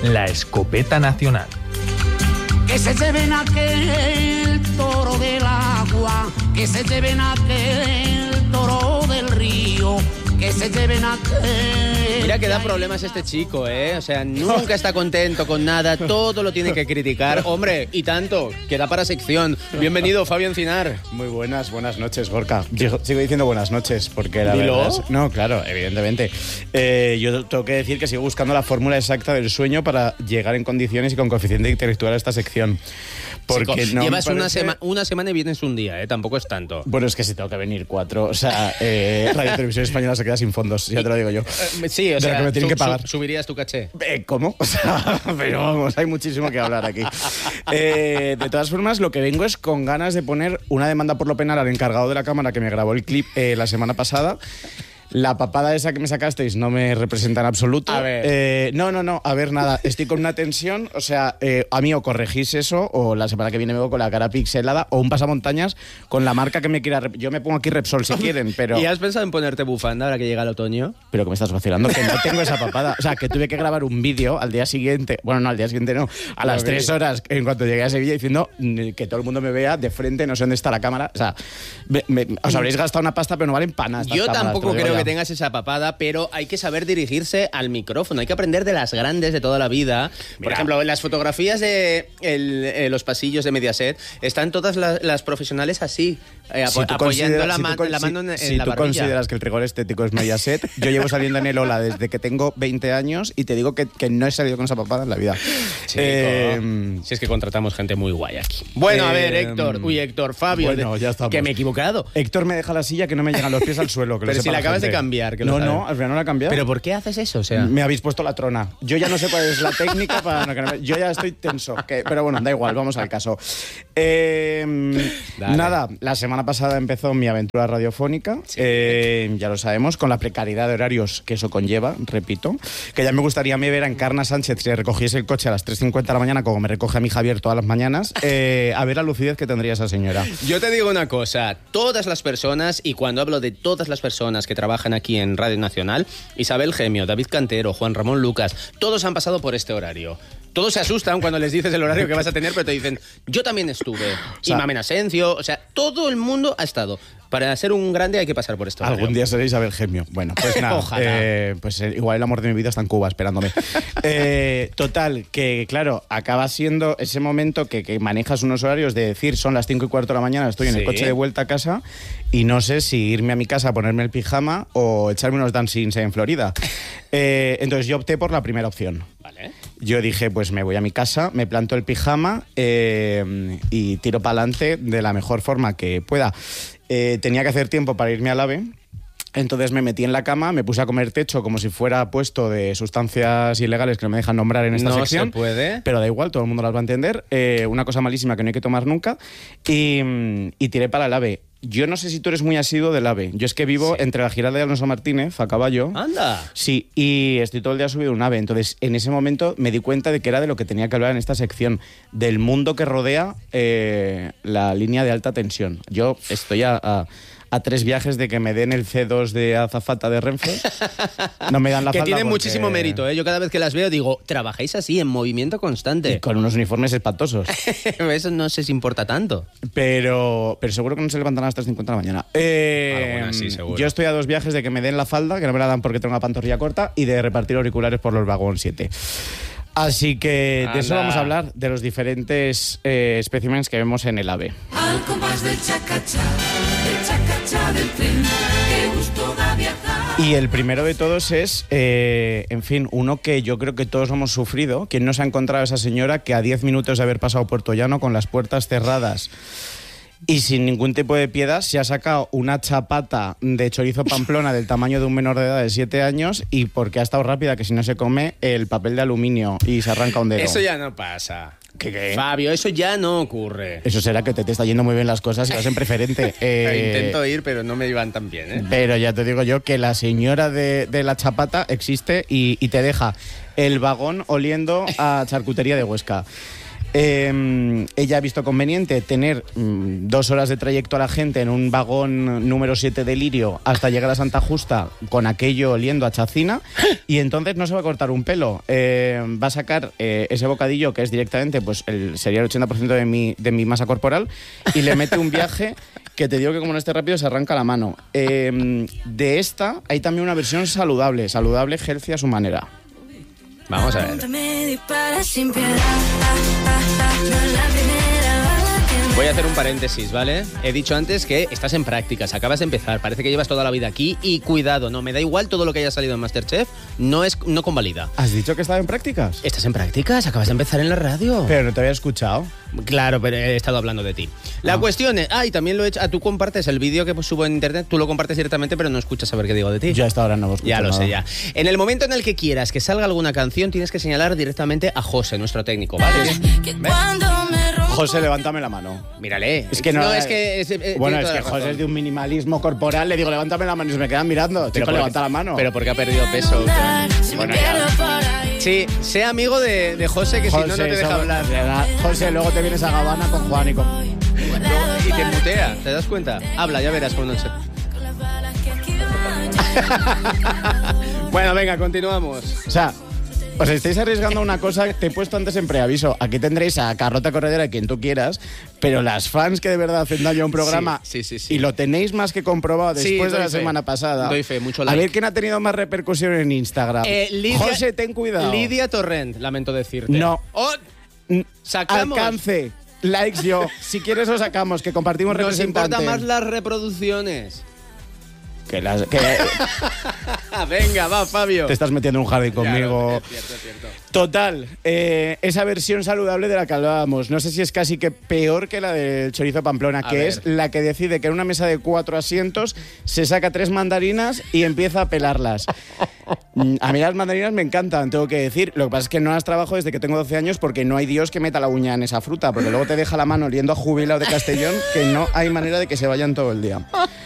la escopeta nacional. Que se lleven aquel toro del agua, que se lleven aquel toro del río, que se lleven aquel... Mira que da problemas este chico, ¿eh? O sea, nunca está contento con nada, todo lo tiene que criticar. Hombre, y tanto, que da para sección. Bienvenido, Fabio Encinar. Muy buenas noches, Gorka. Sigo diciendo buenas noches, porque la ¿Dilo? verdad... No, claro, evidentemente. Yo tengo que decir que sigo buscando la fórmula exacta del sueño para llegar en condiciones y con coeficiente intelectual a esta sección. Porque Chico, no llevas parece... una semana y vienes un día, ¿eh? Tampoco es tanto. Bueno, es que si tengo que venir 4, o sea, Radio Televisión Española se queda sin fondos, ya te lo digo yo. Sí, o de sea, lo que me tienen que pagar. ¿Subirías tu caché? ¿Cómo? O sea, pero vamos, hay muchísimo que hablar aquí. De todas formas, lo que vengo es con ganas de poner una demanda por lo penal al encargado de la cámara que me grabó el clip la semana pasada. La papada esa que me sacasteis no me representa en absoluto. A ver. No, a ver, nada. Estoy con una tensión, o sea, a mí o corregís eso, o la semana que viene me voy con la cara pixelada, o un pasamontañas con la marca que me quiera... Yo me pongo aquí Repsol si quieren, pero... ¿Y has pensado en ponerte bufanda ahora que llega el otoño? Pero que me estás vacilando, que no tengo esa papada. O sea, que tuve que grabar un vídeo al día siguiente. Bueno, no, al día siguiente no. A las 3 horas, en cuanto llegué a Sevilla, diciendo que todo el mundo me vea de frente, no sé dónde está la cámara. O sea, os habréis gastado una pasta, pero no valen para nada. Yo tampoco creo que tengas esa papada, pero hay que saber dirigirse al micrófono. Hay que aprender de las grandes de toda la vida. Por ejemplo, en las fotografías de los pasillos de Mediaset están todas las profesionales así, apoyando la mano en la barbilla. Si tú consideras que el rigor estético es Mediaset, yo llevo saliendo en el Ola desde que tengo 20 años y te digo que no he salido con esa papada en la vida. Si es que contratamos gente muy guay aquí. Bueno, a ver, Héctor, Fabio, bueno, ya estamos. Que me he equivocado. Héctor me deja la silla que no me llegan los pies al suelo. Que pero si la acabas de cambiar. Que no, al final no la he cambiado. ¿Pero por qué haces eso? O sea, me habéis puesto la trona. Yo ya no sé cuál es la técnica para... Yo ya estoy tenso. Pero bueno, da igual, vamos al caso. Nada, la semana pasada empezó mi aventura radiofónica. Sí. Ya lo sabemos, con la precariedad de horarios que eso conlleva, repito. Que ya me gustaría a mí ver a Encarna Sánchez si recogiese el coche a las 3:50 de la mañana, como me recoge a mi Javier todas las mañanas, a ver la lucidez que tendría esa señora. Yo te digo una cosa, todas las personas, y cuando hablo de todas las personas que trabajan aquí en Radio Nacional, Isabel Gemio, David Cantero, Juan Ramón Lucas, todos han pasado por este horario. Todos se asustan cuando les dices el horario que vas a tener, pero te dicen, yo también estuve. O sea, y Mamen Asencio, o sea, todo el mundo ha estado. Para ser un grande hay que pasar por esto. Algún día seré Isabel Gemio. Bueno, pues nada. Pues igual el amor de mi vida está en Cuba esperándome. Total, que claro, acaba siendo ese momento que manejas unos horarios de decir, son las 5:15 de la mañana, estoy en el coche de vuelta a casa y no sé si irme a mi casa a ponerme el pijama o echarme unos dancings en Florida. Entonces yo opté por la primera opción. Vale. Yo dije, pues me voy a mi casa, me planto el pijama y tiro para adelante de la mejor forma que pueda. Tenía que hacer tiempo para irme al AVE, entonces me metí en la cama, me puse a comer techo como si fuera puesto de sustancias ilegales que no me dejan nombrar en esta sección. No se puede. Pero da igual, todo el mundo las va a entender. Una cosa malísima que no hay que tomar nunca. Y tiré para el AVE. Yo no sé si tú eres muy asiduo del AVE. Yo es que vivo entre la Giralda y Alonso Martínez, a caballo. ¡Anda! Sí, y estoy todo el día subido a un AVE. Entonces, en ese momento me di cuenta de que era de lo que tenía que hablar en esta sección, del mundo que rodea la línea de alta tensión. Yo estoy a 3 viajes de que me den el C2 de azafata de Renfe. No me dan la que falda tiene porque... muchísimo mérito, ¿eh? Yo cada vez que las veo digo, trabajáis así, en movimiento constante. Y con unos uniformes espantosos. Eso no sé si importa tanto. Pero seguro que no se levantan a las 3:50 de la mañana. Algunas sí, seguro. Yo estoy a 2 viajes de que me den la falda, que no me la dan porque tengo una pantorrilla corta, y de repartir auriculares por los vagón 7. Así que de eso vamos a hablar, de los diferentes especímenes que vemos en el AVE. Al compás del chacachá del tren, qué gusto da viajar. Y el primero de todos es, en fin, uno que yo creo que todos hemos sufrido. ¿Quién no se ha encontrado a esa señora que a 10 minutos de haber pasado Puerto Llano con las puertas cerradas y sin ningún tipo de piedad se ha sacado una chapata de chorizo Pamplona del tamaño de un menor de edad de 7 años y porque ha estado rápida, que si no se come el papel de aluminio y se arranca un dedo? Eso ya no pasa. ¿Qué? Fabio, eso ya no ocurre. Eso será que te está yendo muy bien las cosas y vas en preferente. Intento ir, pero no me iban tan bien, ¿eh? Pero ya te digo yo que la señora de la chapata existe y te deja el vagón oliendo a charcutería de Huesca. Ella ha visto conveniente tener 2 horas de trayecto a la gente en un vagón número 7 de Lirio hasta llegar a Santa Justa con aquello oliendo a chacina, y entonces no se va a cortar un pelo. Va a sacar ese bocadillo que es directamente, pues sería el 80% de mi masa corporal, y le mete un viaje que te digo que como no esté rápido se arranca la mano. De esta hay también una versión saludable, healthy a su manera. Vamos a ver. Voy a hacer un paréntesis, ¿vale? He dicho antes que estás en prácticas, acabas de empezar, parece que llevas toda la vida aquí y cuidado, no, me da igual todo lo que haya salido en MasterChef, no convalida. ¿Has dicho que estaba en prácticas? ¿Estás en prácticas? Acabas de empezar en la radio. Pero no te había escuchado. Claro, pero he estado hablando de ti. La cuestión es... y también lo he hecho... tú compartes el vídeo que subo en internet, tú lo compartes directamente, pero no escuchas a ver qué digo de ti. Yo hasta ahora no lo escucho. Ya lo sé, ya. En el momento en el que quieras que salga alguna canción, tienes que señalar directamente a José, nuestro técnico, ¿vale? José, levántame la mano. Mírale. Es que no... es que... bueno, es que José es de un minimalismo corporal, le digo, levántame la mano y se me quedan mirando. Chico, levanta la mano. Pero porque ha perdido peso. Bueno, ya. Sí, sea amigo de José, que José, si no, no te deja hablar. José, luego te vienes a Gabana con Juan y con... Y te mutea, ¿te das cuenta? Habla, ya verás cuando se... Bueno, venga, continuamos. O sea... Os estáis arriesgando a una cosa que te he puesto antes en preaviso. Aquí tendréis a Carlota Corredera, a quien tú quieras, pero las fans que de verdad hacen daño a un programa, sí. y lo tenéis más que comprobado después de la semana pasada. Doy fe, mucho like. A ver quién ha tenido más repercusión en Instagram. José, ten cuidado. Lidia Torrent, lamento decirte. No. Sacamos. Alcance. Likes yo. Si quieres lo sacamos, que compartimos representantes. Nos importan más las reproducciones. Venga, va, Fabio. Te estás metiendo en un jardín conmigo. Es cierto. Total, esa versión saludable de la que hablábamos, no sé si es casi que peor que la del chorizo Pamplona, que es la que decide que en una mesa de 4 asientos se saca 3 mandarinas y empieza a pelarlas. A mí las mandarinas me encantan, tengo que decir. Lo que pasa es que no las trabajo desde que tengo 12 años porque no hay Dios que meta la uña en esa fruta, porque luego te deja la mano oliendo a jubilado de Castellón, que no hay manera de que se vayan todo el día.